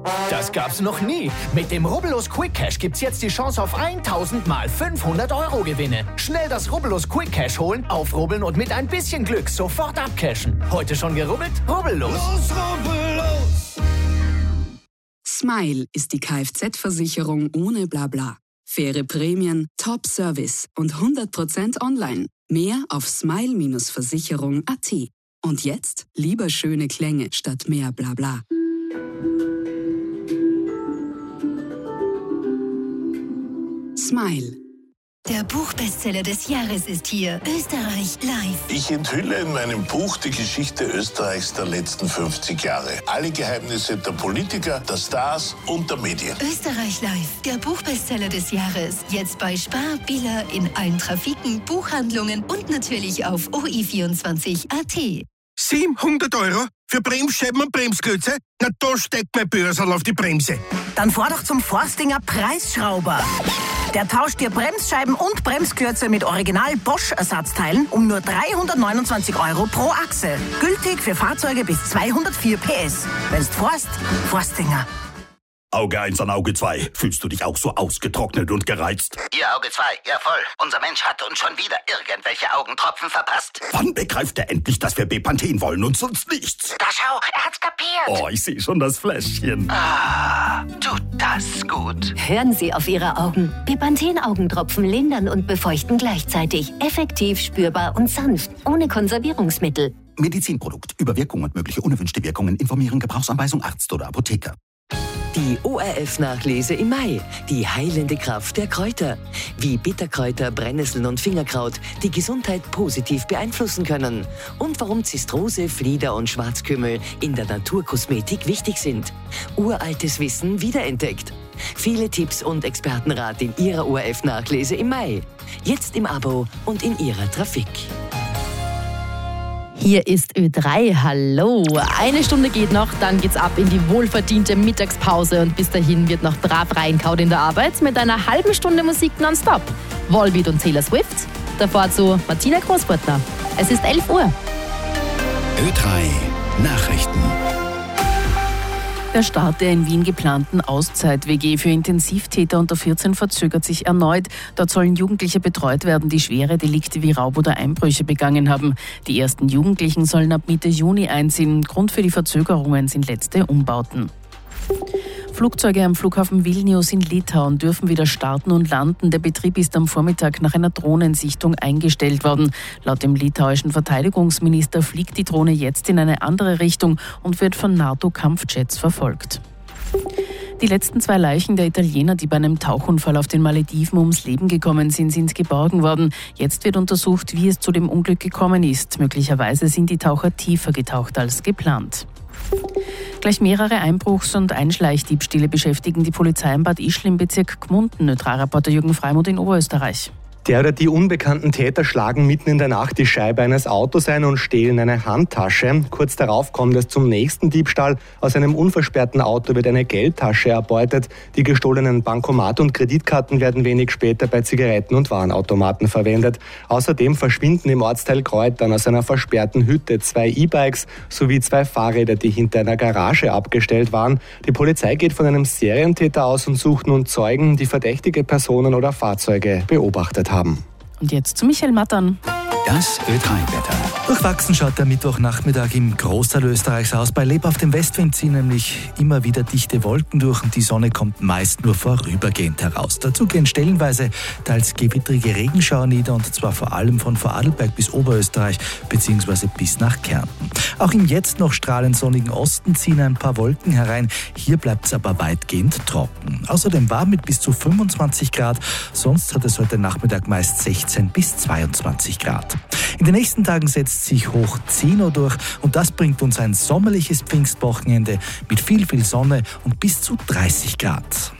Das gab's noch nie. Mit dem Rubbellos Quick Cash gibt's jetzt die Chance auf 1000 mal 500 € Gewinne. Schnell das Rubbellos Quick Cash holen, aufrubbeln und mit ein bisschen Glück sofort abcashen. Heute schon gerubbelt? Rubbellos. Los, rubbellos! Smile ist die Kfz-Versicherung ohne Blabla. Faire Prämien, Top-Service und 100% online. Mehr auf smile-versicherung.at. Und jetzt lieber schöne Klänge statt mehr Blabla. Smile. Der Buchbestseller des Jahres ist hier. Österreich live. Ich enthülle in meinem Buch die Geschichte Österreichs der letzten 50 Jahre. Alle Geheimnisse der Politiker, der Stars und der Medien. Österreich live. Der Buchbestseller des Jahres. Jetzt bei Spar, Billa, in allen Trafiken, Buchhandlungen und natürlich auf OI24.at. 700 € für Bremsscheiben und Bremsklötze? Na, da steckt mein Börsal auf die Bremse. Dann fahr doch zum Forstinger Preisschrauber. Der tauscht dir Bremsscheiben und Bremsklötze mit Original Bosch-Ersatzteilen um nur 329 € pro Achse. Gültig für Fahrzeuge bis 204 PS. Wenn's fährst, Forstinger. Auge 1 an Auge 2. Fühlst du dich auch so ausgetrocknet und gereizt? Ihr Auge 2, ja voll. Unser Mensch hat uns schon wieder irgendwelche Augentropfen verpasst. Wann begreift er endlich, dass wir Bepanthen wollen und sonst nichts? Da schau, er hat's kapiert. Oh, ich sehe schon das Fläschchen. Ah, tut das gut. Hören Sie auf Ihre Augen. Bepanthen-Augentropfen lindern und befeuchten gleichzeitig. Effektiv, spürbar und sanft. Ohne Konservierungsmittel. Medizinprodukt. Über Wirkung und mögliche unerwünschte Wirkungen informieren. Gebrauchsanweisung Arzt oder Apotheker. Die ORF-Nachlese im Mai. Die heilende Kraft der Kräuter. Wie Bitterkräuter, Brennnesseln und Fingerkraut die Gesundheit positiv beeinflussen können. Und warum Zistrose, Flieder und Schwarzkümmel in der Naturkosmetik wichtig sind. Uraltes Wissen wiederentdeckt. Viele Tipps und Expertenrat in Ihrer ORF-Nachlese im Mai. Jetzt im Abo und in Ihrer Trafik. Hier ist Ö3, hallo. Eine Stunde geht noch, dann geht's ab in die wohlverdiente Mittagspause und bis dahin wird noch brav reinkaut in der Arbeit mit einer halben Stunde Musik nonstop. Volbeat und Taylor Swift, davor zu Martina Großburtner. Es ist 11 Uhr. Ö3 Nachrichten. Der Start der in Wien geplanten Auszeit-WG für Intensivtäter unter 14 verzögert sich erneut. Dort sollen Jugendliche betreut werden, die schwere Delikte wie Raub oder Einbrüche begangen haben. Die ersten Jugendlichen sollen ab Mitte Juni einziehen. Grund für die Verzögerungen sind letzte Umbauten. Flugzeuge am Flughafen Vilnius in Litauen dürfen wieder starten und landen. Der Betrieb ist am Vormittag nach einer Drohnensichtung eingestellt worden. Laut dem litauischen Verteidigungsminister fliegt die Drohne jetzt in eine andere Richtung und wird von NATO-Kampfjets verfolgt. Die letzten 2 Leichen der Italiener, die bei einem Tauchunfall auf den Malediven ums Leben gekommen sind geborgen worden. Jetzt wird untersucht, wie es zu dem Unglück gekommen ist. Möglicherweise sind die Taucher tiefer getaucht als geplant. Gleich mehrere Einbruchs- und Einschleichdiebstähle beschäftigen die Polizei im Bad Ischl im Bezirk Gmunden. Ö3-Reporter Jürgen Freimuth in Oberösterreich. Der oder die unbekannten Täter schlagen mitten in der Nacht die Scheibe eines Autos ein und stehlen eine Handtasche. Kurz darauf kommt es zum nächsten Diebstahl. Aus einem unversperrten Auto wird eine Geldtasche erbeutet. Die gestohlenen Bankomate und Kreditkarten werden wenig später bei Zigaretten- und Warenautomaten verwendet. Außerdem verschwinden im Ortsteil Kreutern aus einer versperrten Hütte 2 E-Bikes sowie 2 Fahrräder, die hinter einer Garage abgestellt waren. Die Polizei geht von einem Serientäter aus und sucht nun Zeugen, die verdächtige Personen oder Fahrzeuge beobachtet haben. Und jetzt zu Michael Mattern. Das Ö3-Wetter. Durchwachsen schaut der Mittwochnachmittag im Großteil Österreichs aus. Bei lebhaftem Westwind ziehen nämlich immer wieder dichte Wolken durch und die Sonne kommt meist nur vorübergehend heraus. Dazu gehen stellenweise teils gewittrige Regenschauer nieder und zwar vor allem von Vorarlberg bis Oberösterreich bzw. bis nach Kärnten. Auch im jetzt noch strahlend sonnigen Osten ziehen ein paar Wolken herein. Hier bleibt es aber weitgehend trocken. Außerdem warm mit bis zu 25 Grad. Sonst hat es heute Nachmittag meist 16 bis 22 Grad. In den nächsten Tagen setzt sich hoch 10 Uhr durch und das bringt uns ein sommerliches Pfingstwochenende mit viel Sonne und bis zu 30 Grad.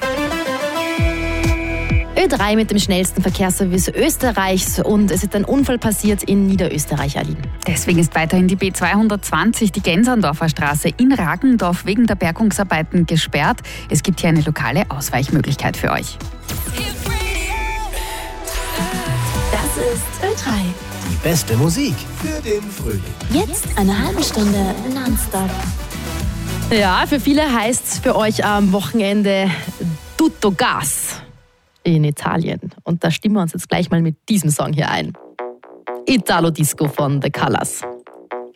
Ö3 mit dem schnellsten Verkehrsservice Österreichs und es ist ein Unfall passiert in Niederösterreich, Aline. Deswegen ist weiterhin die B220, die Gensandorfer Straße in Ragendorf wegen der Bergungsarbeiten gesperrt. Es gibt hier eine lokale Ausweichmöglichkeit für euch. Das ist Ö3. Die beste Musik für den Frühling. Jetzt eine halbe Stunde nonstop. Ja, für viele heißt es für euch am Wochenende Tutto Gas in Italien. Und da stimmen wir uns jetzt gleich mal mit diesem Song hier ein. Italo Disco von The Colors.